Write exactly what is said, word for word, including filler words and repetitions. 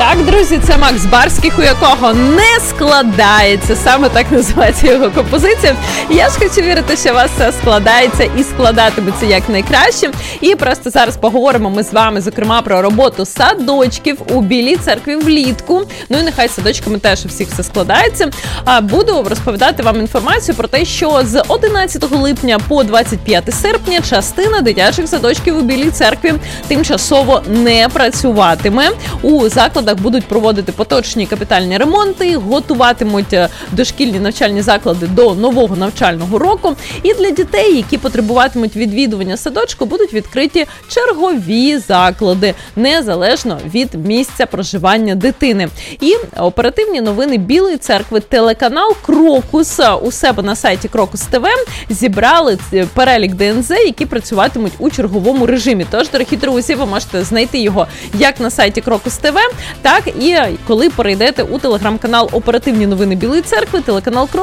Так, друзі, це Макс Барських, у якого не складається, саме так називається його композиція. Я ж хочу вірити, що у вас все складається і складатиметься якнайкраще. І просто зараз поговоримо ми з вами, зокрема, про роботу садочків у Білій Церкві влітку. Ну і нехай садочками теж у всіх все складається. А буду розповідати вам інформацію про те, що з одинадцятого липня по двадцять п'яте серпня частина дитячих садочків у Білій Церкві тимчасово не працюватиме. У закладах будуть проводити поточні капітальні ремонти, готуватимуть дошкільні навчальні заклади до нового навчального року. І для дітей, які потребуватимуть відвідування садочку, будуть відкриті чергові заклади, незалежно від місця проживання дитини. І оперативні новини Білої Церкви, телеканал Крокус у себе на сайті Крокус ТВ зібрали перелік ДНЗ, які працюватимуть у черговому режимі. Тож, дорогі друзі, ви можете знайти його як на сайті Крокус ТВ, так і коли перейдете у телеграм-канал Оперативні новини Білої Церкви, телеканал Крокус.